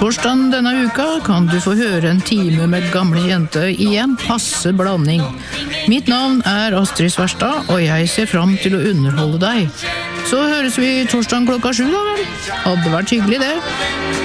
Torsdagen denne uka kan du få høre en time med gamle jente i en passe blanding. Mitt navn er Astrid Svarstad, og jeg ser fram til å underholde deg. Så høres vi torsdagen klokka 7 da vel? Hadde vært hyggelig det.